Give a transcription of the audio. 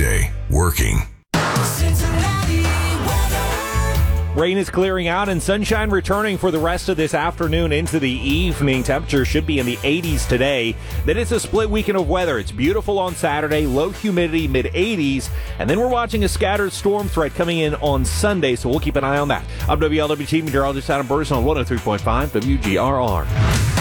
Day, working. Rain is clearing out and sunshine returning for the rest of this afternoon into the evening. Temperature should be in the 80s today. Then it's a split weekend of weather. It's beautiful on Saturday, low humidity, mid-80s. And then we're watching a scattered storm threat coming in on Sunday, so we'll keep an eye on that. I'm WLWT meteorologist Adam Burris on 103.5 WGRR.